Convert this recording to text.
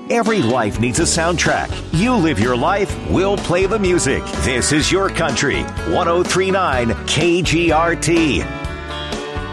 Every life needs a soundtrack. You live your life, we'll play the music. This is your country. 1039 KGRT.